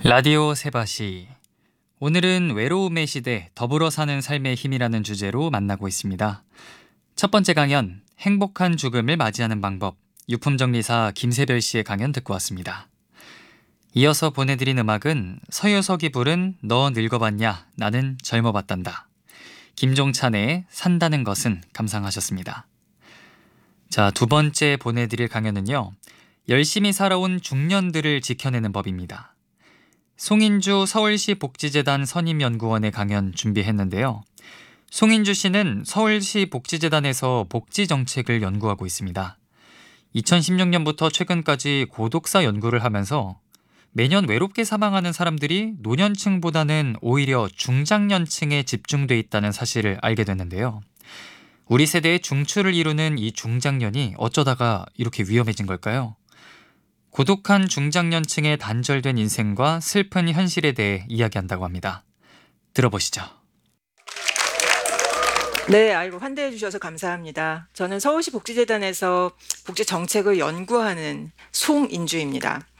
라디오 세바시. 오늘은 외로움의 시대 더불어 사는 삶의 힘이라는 주제로 만나고 있습니다. 첫 번째 강연, 행복한 죽음을 맞이하는 방법, 유품정리사 김세별 씨의 강연 듣고 왔습니다. 이어서 보내드린 음악은 서유석이 부른 너 늙어봤냐 나는 젊어봤단다. 김종찬의 산다는 것은 감상하셨습니다. 자, 두 번째 보내드릴 강연은요, 열심히 살아온 중년들을 지켜내는 법입니다. 송인주 서울시 복지재단 선임연구원의 강연 준비했는데요. 송인주 씨는 서울시 복지재단에서 복지정책을 연구하고 있습니다. 2016년부터 최근까지 고독사 연구를 하면서 매년 외롭게 사망하는 사람들이 노년층보다는 오히려 중장년층에 집중돼 있다는 사실을 알게 됐는데요. 우리 세대의 중추를 이루는 이 중장년이 어쩌다가 이렇게 위험해진 걸까요? 고독한 중장년층의 단절된 인생과 슬픈 현실에 대해 이야기한다고 합니다. 들어보시죠. 네, 아이고 환대해 주셔서 감사합니다. 저는 서울시 복지재단에서 복지 정책을 연구하는 송인주입니다.